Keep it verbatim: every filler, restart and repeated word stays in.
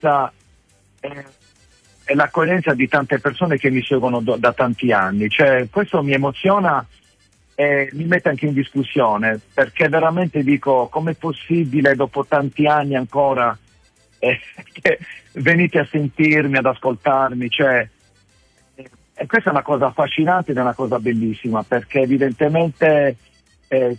coerenza eh, e la coerenza di tante persone che mi seguono do, da tanti anni. Cioè, questo mi emoziona e mi mette anche in discussione, perché veramente dico, com'è possibile dopo tanti anni ancora eh, che venite a sentirmi, ad ascoltarmi, cioè, eh, e questa è una cosa affascinante ed è una cosa bellissima, perché evidentemente eh,